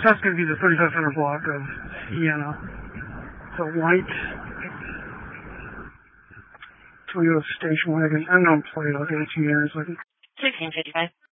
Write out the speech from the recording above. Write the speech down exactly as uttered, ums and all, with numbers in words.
that's going to be the thirty-five hundred block of Iena. It's a white Toyota station wagon, unknown plate, eighteen years. sixteen fifty-five.